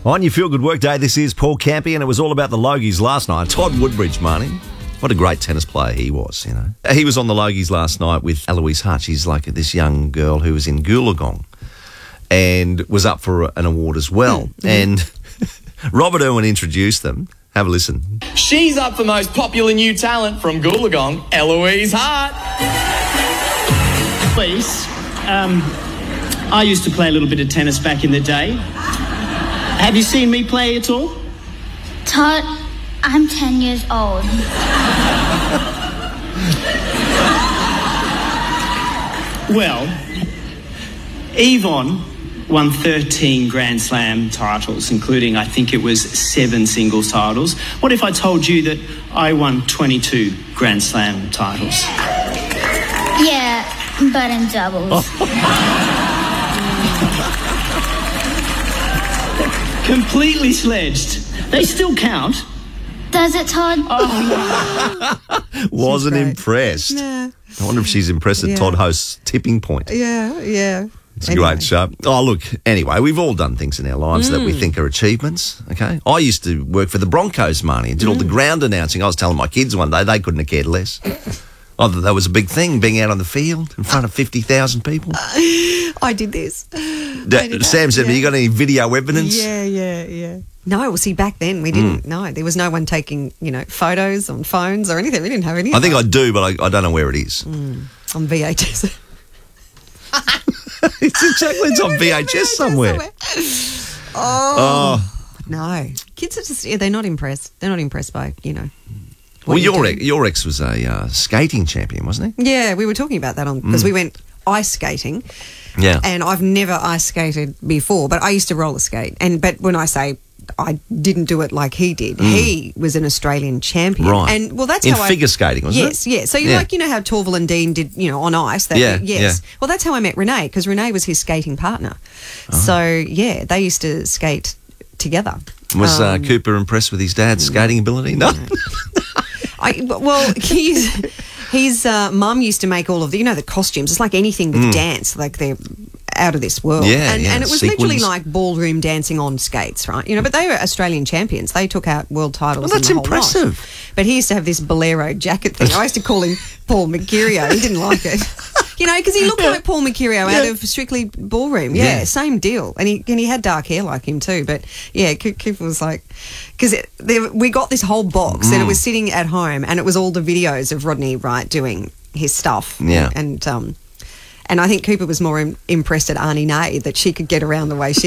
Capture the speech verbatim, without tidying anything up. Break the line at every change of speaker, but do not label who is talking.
On your Feel Good Work Day, this is Paul Campy, and it was all about the Logies last night. Todd Woodbridge, Marnie. What a great tennis player he was, you know. He was on the Logies last night with Eloise Hutch. She's like this young girl who was in Goolagong and was up for an award as well. Mm-hmm. And Robert Irwin introduced them. Have a listen.
She's up for most popular new talent from Goolagong, Eloise Hart.
Please, um, I used to play a little bit of tennis back in the day. Have you seen me play at all?
Todd, I'm ten years old.
Well, Yvonne won thirteen Grand Slam titles, including, I think it was seven singles titles. What if I told you that I won twenty-two Grand Slam titles?
Yeah, but in doubles.
Completely sledged. They still count.
Does it, Todd?
Oh, wasn't impressed.
Nah.
I wonder if she's impressed at
Yeah.
Todd Host's tipping point.
Yeah, yeah.
It's
Anyway.
a great show. Oh, look, anyway, we've all done things in our lives that we think are achievements, okay? I used to work for the Broncos, Marnie, and did all the ground announcing. I was telling my kids one day they couldn't have cared less. I thought that was a big thing, being out on the field in front of fifty thousand people.
I did this.
Da-
I did that,
Sam said,
yeah.
have you got any video evidence?
Yeah, yeah, yeah. No, well, see, back then we didn't. No, there was no one taking, you know, photos on phones or anything. We didn't have any.
I think I do, but I, I don't know where it is.
on V H S.
It's exactly, it's on V H S somewhere.
Oh.
Oh.
No, kids are just, yeah, they're not impressed. They're not impressed by, you know. what
Well,
you
your
do.
ex, your ex was a uh, skating champion, wasn't he?
Yeah, we were talking about that on, because we went ice skating.
Yeah.
And I've never ice skated before, but I used to roller skate. And but when I say I didn't do it like he did, he was an Australian champion.
Right.
And well, that's
In
how I,
figure skating, wasn't
yes,
it?
Yes, yes. So you
Yeah.
like, you know how Torval and Dean did, you know, on ice. That,
Yeah,
Yes.
yeah.
Well, that's how I met Renee, because Renee was his skating partner. So yeah, they used to skate together.
Was uh,
Um,
Cooper impressed with his dad's skating ability? No.
I, well, he's, his uh, mum used to make all of the, you know, the costumes. It's like anything with dance, like they're out of this world.
Yeah,
and,
yeah,
and it was literally
sequins.
like ballroom dancing on skates, right? You know, but they were Australian champions. They took out world titles.
Well, that's
and the whole lot.
impressive.
But he used to have this bolero jacket thing. I used to call him Paul Mercurio. He didn't like it. You know, because he looked like Paul Mercurio out
Yeah.
of Strictly Ballroom. Yeah,
Yeah.
same deal. And he and he had dark hair like him too. But yeah, Cooper was like, because we got this whole box and it was sitting at home, and it was all the videos of Rodney Wright doing his stuff.
Yeah.
and um, and I think Cooper was more im- impressed at Arnie Nay that she could get around the way she